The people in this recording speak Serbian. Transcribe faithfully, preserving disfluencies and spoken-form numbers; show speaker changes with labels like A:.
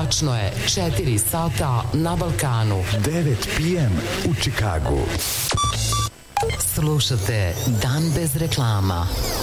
A: Tačno je, četiri sata na Balkanu.
B: devet pe em u Čikagu.
A: Slušate Dan bez reklama.